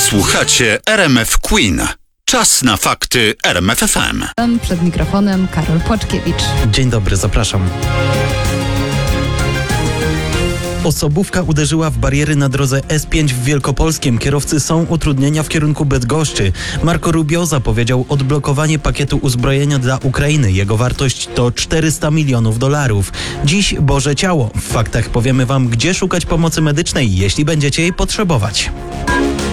Słuchacie RMF Queen. Czas na fakty RMF FM. Przed mikrofonem Karol Płaczkiewicz. Dzień dobry, zapraszam. Osobówka uderzyła w bariery na drodze S5 w Wielkopolskiem. Kierowcy są utrudnienia w kierunku Bydgoszczy. Marco Rubio zapowiedział odblokowanie pakietu uzbrojenia dla Ukrainy. Jego wartość to $400 milionów. Dziś Boże Ciało. W faktach powiemy Wam, gdzie szukać pomocy medycznej, jeśli będziecie jej potrzebować.